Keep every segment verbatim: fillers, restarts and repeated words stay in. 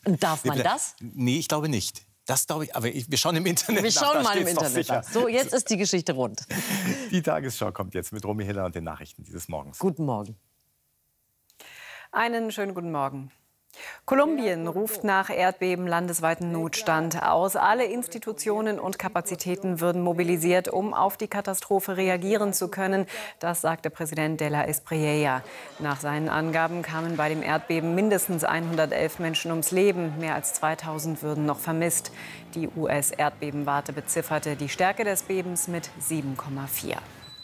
Und darf man das? Nee, ich glaube nicht. Das glaube ich, aber ich, wir schauen im Internet Wir nach, schauen da mal im steht's doch Internet sicher. nach. So, jetzt ist die Geschichte rund. Die Tagesschau kommt jetzt mit Romy Hiller und den Nachrichten dieses Morgens. Guten Morgen. Einen schönen guten Morgen. Kolumbien ruft nach Erdbeben landesweiten Notstand aus. Alle Institutionen und Kapazitäten würden mobilisiert, um auf die Katastrophe reagieren zu können. Das sagte Präsident de la Espriella. Nach seinen Angaben kamen bei dem Erdbeben mindestens hundertelf Menschen ums Leben. Mehr als zweitausend würden noch vermisst. Die U S-Erdbebenwarte bezifferte die Stärke des Bebens mit sieben Komma vier.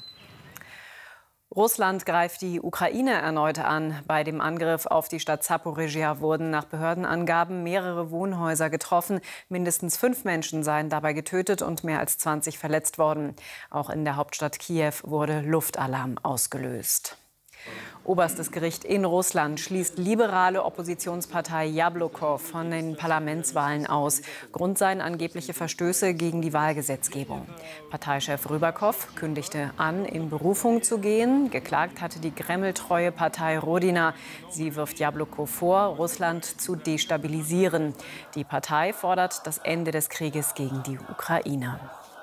Russland greift die Ukraine erneut an. Bei dem Angriff auf die Stadt Zaporizhzhia wurden nach Behördenangaben mehrere Wohnhäuser getroffen. Mindestens fünf Menschen seien dabei getötet und mehr als zwanzig verletzt worden. Auch in der Hauptstadt Kiew wurde Luftalarm ausgelöst. Oberstes Gericht in Russland schließt liberale Oppositionspartei Jabloko von den Parlamentswahlen aus. Grund seien angebliche Verstöße gegen die Wahlgesetzgebung. Parteichef Rybakow kündigte an, in Berufung zu gehen. Geklagt hatte die kremltreue Partei Rodina. Sie wirft Jabloko vor, Russland zu destabilisieren. Die Partei fordert das Ende des Krieges gegen die Ukraine.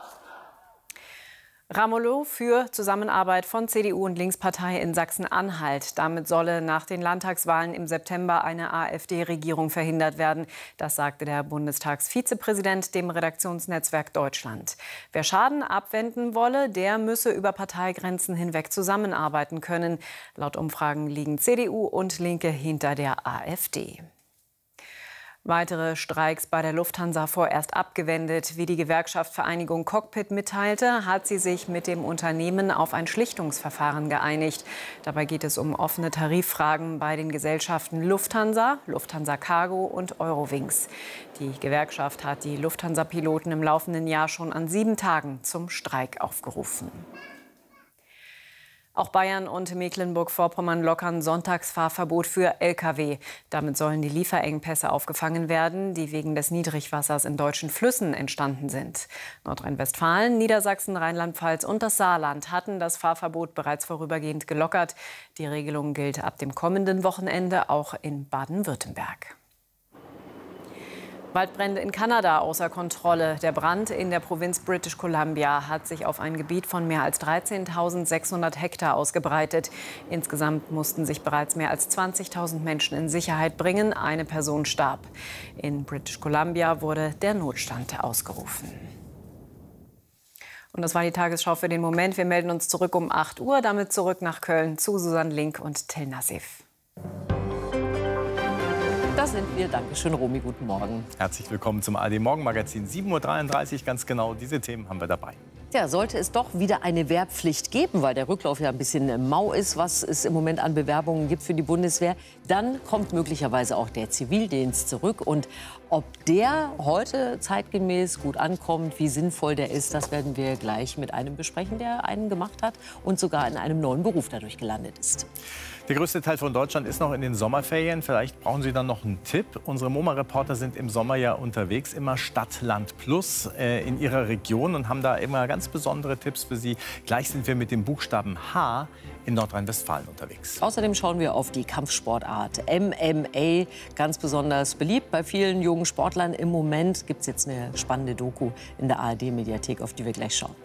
Ramelow für Zusammenarbeit von C D U und Linkspartei in Sachsen-Anhalt. Damit solle nach den Landtagswahlen im September eine AfD-Regierung verhindert werden. Das sagte der Bundestagsvizepräsident dem Redaktionsnetzwerk Deutschland. Wer Schaden abwenden wolle, der müsse über Parteigrenzen hinweg zusammenarbeiten können. Laut Umfragen liegen C D U und Linke hinter der AfD. Weitere Streiks bei der Lufthansa vorerst abgewendet. Wie die Gewerkschaft Vereinigung Cockpit mitteilte, hat sie sich mit dem Unternehmen auf ein Schlichtungsverfahren geeinigt. Dabei geht es um offene Tariffragen bei den Gesellschaften Lufthansa, Lufthansa Cargo und Eurowings. Die Gewerkschaft hat die Lufthansa-Piloten im laufenden Jahr schon an sieben Tagen zum Streik aufgerufen. Auch Bayern und Mecklenburg-Vorpommern lockern Sonntagsfahrverbot für L K W. Damit sollen die Lieferengpässe aufgefangen werden, die wegen des Niedrigwassers in deutschen Flüssen entstanden sind. Nordrhein-Westfalen, Niedersachsen, Rheinland-Pfalz und das Saarland hatten das Fahrverbot bereits vorübergehend gelockert. Die Regelung gilt ab dem kommenden Wochenende auch in Baden-Württemberg. Waldbrände in Kanada außer Kontrolle. Der Brand in der Provinz British Columbia hat sich auf ein Gebiet von mehr als dreizehntausendsechshundert Hektar ausgebreitet. Insgesamt mussten sich bereits mehr als zwanzigtausend Menschen in Sicherheit bringen. Eine Person starb. In British Columbia wurde der Notstand ausgerufen. Und das war die Tagesschau für den Moment. Wir melden uns zurück um acht Uhr, damit zurück nach Köln zu Susanne Link und Till Nassif. Das sind wir. Dankeschön, Romy. Guten Morgen. Herzlich willkommen zum A R D Morgenmagazin. sieben Uhr dreiunddreißig, ganz genau diese Themen haben wir dabei. Ja, sollte es doch wieder eine Wehrpflicht geben, weil der Rücklauf ja ein bisschen mau ist, was es im Moment an Bewerbungen gibt für die Bundeswehr, dann kommt möglicherweise auch der Zivildienst zurück. Und ob der heute zeitgemäß gut ankommt, wie sinnvoll der ist, das werden wir gleich mit einem besprechen, der einen gemacht hat und sogar in einem neuen Beruf dadurch gelandet ist. Der größte Teil von Deutschland ist noch in den Sommerferien. Vielleicht brauchen Sie dann noch einen Tipp. Unsere MoMA-Reporter sind im Sommer ja unterwegs, immer Stadt, Land, Plus äh, in ihrer Region und haben da immer ganz besondere Tipps für Sie. Gleich sind wir mit dem Buchstaben H in Nordrhein-Westfalen unterwegs. Außerdem schauen wir auf die Kampfsportart M M A, ganz besonders beliebt bei vielen jungen Sportlern. Im Moment gibt es jetzt eine spannende Doku in der A R D-Mediathek, auf die wir gleich schauen.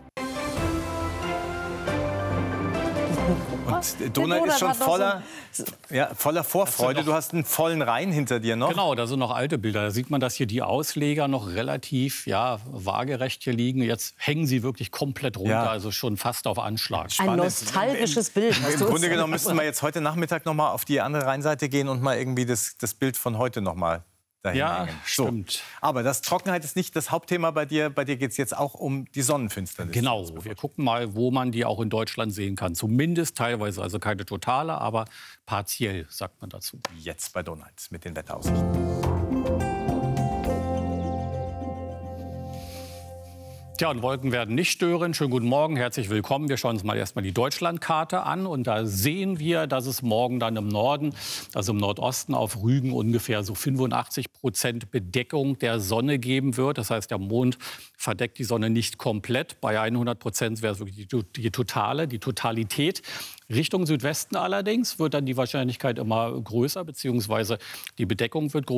Und Donald ist schon voller, ja, voller Vorfreude. Du hast einen vollen Reihen hinter dir noch. Genau, da sind noch alte Bilder. Da sieht man, dass hier die Ausleger noch relativ ja, waagerecht hier liegen. Jetzt hängen sie wirklich komplett runter, ja. Also schon fast auf Anschlag. Ein nostalgisches Bild. Im, im Grunde genommen müssten wir jetzt heute Nachmittag noch mal auf die andere Rheinseite gehen und mal irgendwie das, das Bild von heute noch mal dahin ja, hängen. So. Stimmt. Aber das Trockenheit ist nicht das Hauptthema bei dir. Bei dir geht es jetzt auch um die Sonnenfinsternis. Genau. Wir gucken mal, wo man die auch in Deutschland sehen kann. Zumindest teilweise, also keine totale, aber partiell, sagt man dazu. Jetzt bei Donald mit den Wetteraussichten. Tja, und Wolken werden nicht stören. Schönen guten Morgen, herzlich willkommen. Wir schauen uns mal erstmal die Deutschlandkarte an. Und da sehen wir, dass es morgen dann im Norden, also im Nordosten auf Rügen ungefähr so fünfundachtzig Prozent Bedeckung der Sonne geben wird. Das heißt, der Mond verdeckt die Sonne nicht komplett. Bei hundert Prozent wäre es wirklich die, die totale, die Totalität. Richtung Südwesten allerdings wird dann die Wahrscheinlichkeit immer größer, beziehungsweise die Bedeckung wird größer.